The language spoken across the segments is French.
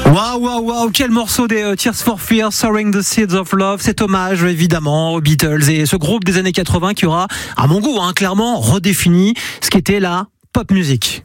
Waouh, quel morceau des Tears for Fears, Sowing the Seeds of Love. C'est hommage évidemment aux Beatles et ce groupe des années 80 qui aura, à mon goût, clairement redéfini ce qu'était la pop music.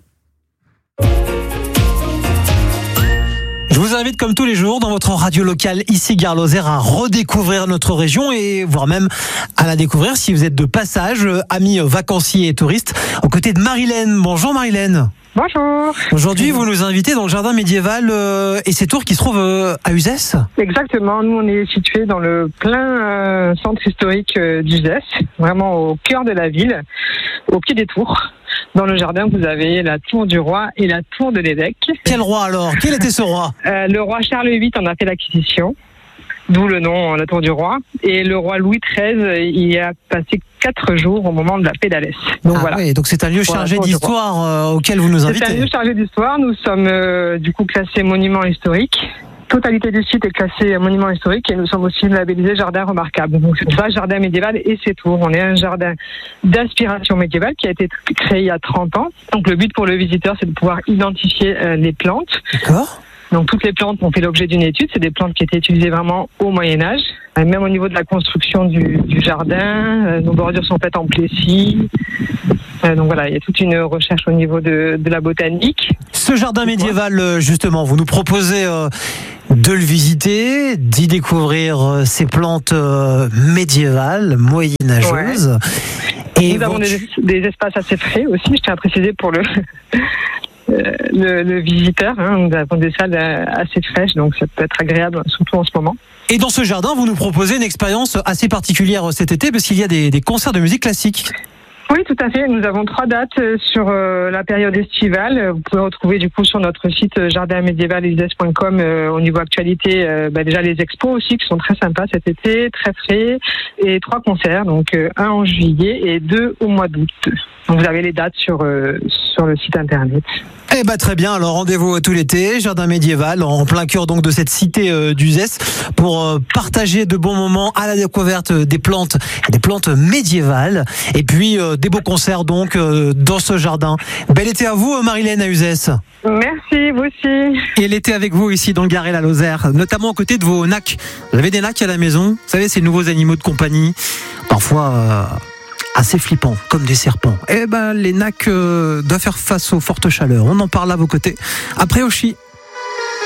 Je vous invite comme tous les jours dans votre radio locale ici Gare Lozère à redécouvrir notre région et voire même à la découvrir si vous êtes de passage, amis vacanciers et touristes, aux côtés de Marilène. Bonjour Marilène. Bonjour. Aujourd'hui, vous nous invitez dans le jardin médiéval et ses tours qui se trouvent à Uzès. Exactement. Nous, on est situé dans le plein centre historique d'Uzès, vraiment au cœur de la ville, au pied des tours. Dans le jardin, vous avez la tour du roi et la tour de l'évêque. Quel roi alors ? Quel était ce roi ? Le roi Charles VIII en a fait l'acquisition, d'où le nom, la tour du roi. Et le roi Louis XIII, il a passé 4 jours au moment de la paix d'Alès. Donc voilà. Oui, donc c'est un lieu chargé d'histoire auquel vous nous invitez. C'est un lieu chargé d'histoire. Nous sommes du coup classés monument historique. Totalité du site est classée monument historique et nous sommes aussi labellisés jardin remarquable. Donc c'est ça, jardin médiéval et ses tours. On est un jardin d'inspiration médiévale qui a été créé il y a 30 ans. Donc le but pour le visiteur, c'est de pouvoir identifier les plantes. D'accord. Donc toutes les plantes ont fait l'objet d'une étude. C'est des plantes qui étaient utilisées vraiment au Moyen-Âge. Même au niveau de la construction du jardin, nos bordures sont faites en plessis. Donc voilà, il y a toute une recherche au niveau de la botanique. Ce jardin médiéval, justement, vous nous proposez de le visiter, d'y découvrir ces plantes médiévales, moyenâgeuses. Ouais. Et nous avons des espaces assez frais aussi, je tiens à préciser pour le visiteur. Nous avons des salles assez fraîches, donc ça peut être agréable, surtout en ce moment. Et dans ce jardin, vous nous proposez une expérience assez particulière cet été, parce qu'il y a des concerts de musique classique. Oui, tout à fait. Nous avons 3 dates sur la période estivale. Vous pouvez retrouver du coup sur notre site jardinmédiévaluzès.com au niveau actualité déjà les expos aussi qui sont très sympas cet été, très frais, et 3 concerts, donc un en juillet et 2 au mois d'août. Donc vous avez les dates sur le site internet. Eh ben très bien, alors rendez-vous tout l'été, jardin médiéval, en plein cœur donc de cette cité d'Uzès, pour partager de bons moments à la découverte des plantes médiévales, et puis des beaux concerts donc dans ce jardin. Bel été à vous Marilène à Uzès. Merci, vous aussi. Et l'été avec vous ici dans le Gard et la Lozère, notamment aux côtés de vos nacs. Vous avez des nacs à la maison, vous savez ces nouveaux animaux de compagnie, parfois assez flippants, comme des serpents. Eh ben, les nacs doivent faire face aux fortes chaleurs. On en parle à vos côtés. Après Oshi.